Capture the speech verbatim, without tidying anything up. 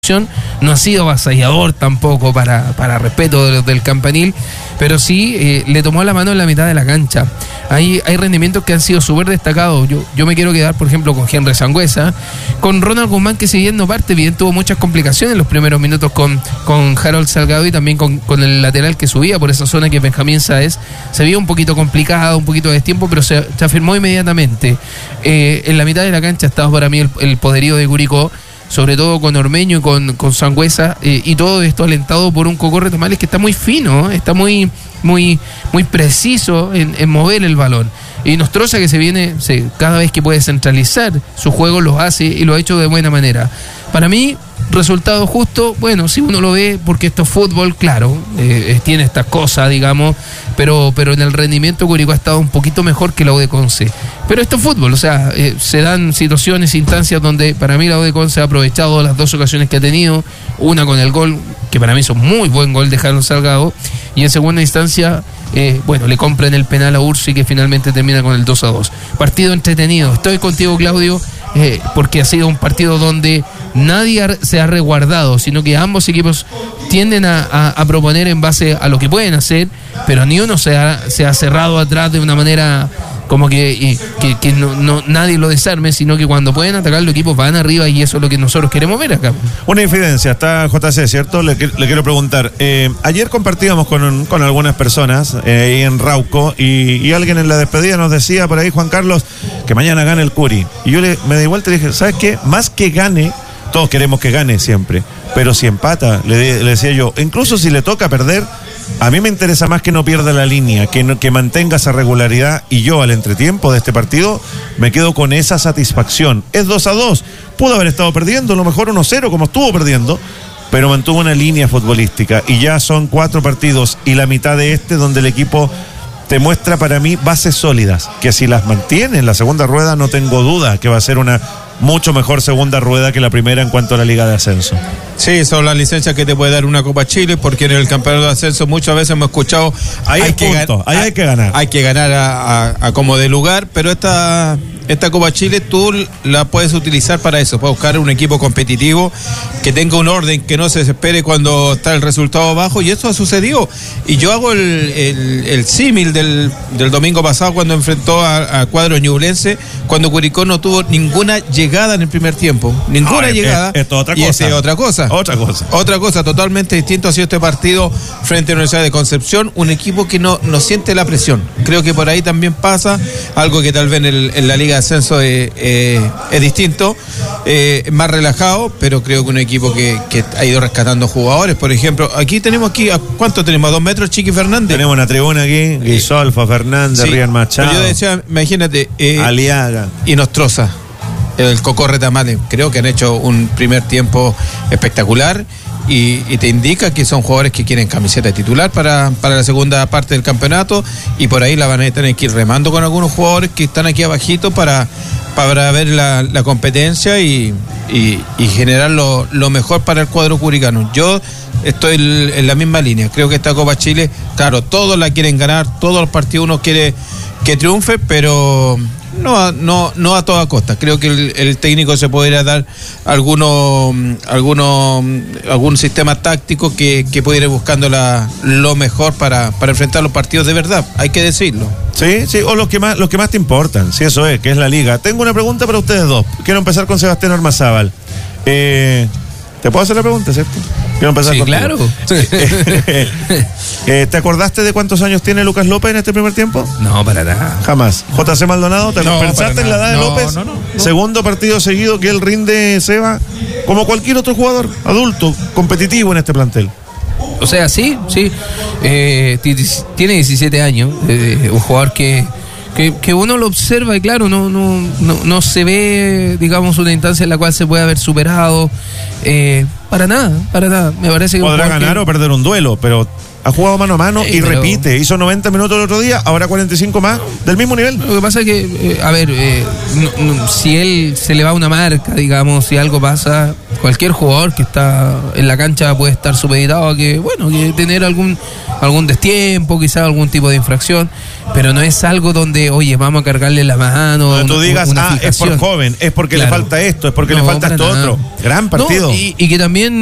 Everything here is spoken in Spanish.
No ha sido avasallador tampoco para, para respeto de los del Campanil, pero sí eh, le tomó la mano en la mitad de la cancha. Hay, hay rendimientos que han sido súper destacados. Yo, yo me quiero quedar, por ejemplo, con Henry Sangüesa, con Ronald Guzmán, que si bien no parte bien, tuvo muchas complicaciones en los primeros minutos con, con Harold Salgado y también con, con el lateral que subía por esa zona, que es Benjamín Sáez. Se vio un poquito complicado, un poquito de destiempo, pero se, se afirmó inmediatamente. Eh, en la mitad de la cancha estaba para mí el, el poderío de Curicó, sobre todo con Ormeño y con, con Sangüesa, eh, y todo esto alentado por un Coco Retamales que está muy fino, ¿eh? está muy, muy, muy preciso en, en mover el balón. Y Nostroza, que se viene, se, cada vez que puede centralizar su juego, lo hace y lo ha hecho de buena manera. Para mí, resultado justo, bueno, si uno lo ve, porque esto es fútbol, claro, eh, tiene estas cosas, digamos, pero, pero en el rendimiento Curicó ha estado un poquito mejor que la U de Conce. Pero esto es fútbol, o sea, eh, se dan situaciones, instancias donde para mí la U de Conce ha aprovechado las dos ocasiones que ha tenido, una con el gol, que para mí es un muy buen gol de Harold Salgado, y en segunda instancia, eh, bueno, le compran el penal a Ursi, que finalmente termina con el dos a dos. Partido entretenido, estoy contigo, Claudio, eh, porque ha sido un partido donde nadie se ha resguardado, sino que ambos equipos tienden a, a, a proponer en base a lo que pueden hacer, pero ni uno se ha, se ha cerrado atrás de una manera como que, que, que no, no, nadie lo desarme, sino que cuando pueden atacar los equipos van arriba, y eso es lo que nosotros queremos ver acá. Una infidencia, está J C, ¿cierto? Le, le quiero preguntar, eh, ayer compartíamos con, con algunas personas eh, ahí en Rauco, y, y alguien en la despedida nos decía por ahí, Juan Carlos, que mañana gane el Curi, y yo le, me di vuelta y dije, ¿sabes qué? Más que gane, todos queremos que gane siempre, pero si empata, le, le decía yo, incluso si le toca perder, a mí me interesa más que no pierda la línea, que, no, que mantenga esa regularidad, y yo al entretiempo de este partido me quedo con esa satisfacción. Es dos a dos, pudo haber estado perdiendo, a lo mejor uno cero como estuvo perdiendo, pero mantuvo una línea futbolística, y ya son cuatro partidos y la mitad de este donde el equipo te muestra para mí bases sólidas, que si las mantiene en la segunda rueda no tengo duda que va a ser una mucho mejor segunda rueda que la primera en cuanto a la Liga de Ascenso. Sí, son las licencias que te puede dar una Copa Chile, porque en el campeonato de ascenso muchas veces hemos escuchado ahí hay, que punto, ahí hay que ganar. Hay que ganar a, a, a como de lugar, pero esta, esta Copa Chile tú la puedes utilizar para eso, para buscar un equipo competitivo, que tenga un orden, que no se desespere cuando está el resultado bajo, y eso ha sucedido. Y yo hago el, el, el símil del, del domingo pasado cuando enfrentó a, a cuadro ñublense, cuando Curicó no tuvo ninguna llegada en el primer tiempo, ninguna no, llegada, es, es otra y cosa. es otra cosa. Otra cosa. Otra cosa totalmente distinto ha sido este partido frente a la Universidad de Concepción, un equipo que no, no siente la presión. Creo que por ahí también pasa algo que tal vez en, el, en la Liga de Ascenso es, eh, es distinto, eh, más relajado, pero creo que un equipo que, que ha ido rescatando jugadores. Por ejemplo, aquí tenemos aquí, ¿a cuánto tenemos? ¿A dos metros Chiqui Fernández? Tenemos una tribuna aquí, Guisolfa, Fernández, sí, Rian Machado. Pero yo decía, imagínate, eh, Aliaga y Nostroza, el Coco Retamales, creo que han hecho un primer tiempo espectacular, y, y te indica que son jugadores que quieren camiseta titular para, para la segunda parte del campeonato, y por ahí la van a tener que ir remando con algunos jugadores que están aquí abajito para, para ver la, la competencia y, y, y generar lo, lo mejor para el cuadro curicano. Yo estoy en la misma línea, creo que esta Copa Chile, claro, todos la quieren ganar, todos los partidos uno quiere que triunfe, pero no, no, no a toda costa. Creo que el, el técnico se podría dar alguno, alguno, algún sistema táctico que, que pudiera ir buscando la, lo mejor para, para enfrentar los partidos de verdad, hay que decirlo. Sí, sí, o los que más, los que más te importan, si eso es, que es la Liga. Tengo una pregunta para ustedes dos. Quiero empezar con Sebastián Ormazábal. Eh, ¿Te puedo hacer la pregunta, cierto? Quiero empezar sí, contigo. Claro. eh, ¿Te acordaste de cuántos años tiene Lucas López en este primer tiempo? No, para nada. Jamás. J C Maldonado, ¿te no, pensaste en la edad de no, López? No, no, no. Segundo partido seguido que él rinde, Seba, como cualquier otro jugador adulto, competitivo en este plantel. O sea, sí, sí. Eh, tiene diecisiete años, eh, un jugador que, que, que uno lo observa y claro, no, no, no, no se ve, digamos, una instancia en la cual se puede haber superado. Eh, para nada, para nada. Me parece que podrá ganar que... o perder un duelo, pero Ha jugado mano a mano Sí, y pero- repite. Hizo noventa minutos el otro día, ahora cuarenta y cinco más, del mismo nivel. Lo que pasa es que, eh, a ver, eh, no- no, si él se le va una marca, digamos, si algo pasa, cualquier jugador que está en la cancha puede estar supeditado a que, bueno, que tener algún algún destiempo, quizás algún tipo de infracción, pero no es algo donde, oye, vamos a cargarle la mano. Cuando tú una- digas, una ah, es por fijación. joven, es porque Claro. le falta esto, es porque No, le falta para esto nada. otro. Gran partido. No, y, y que también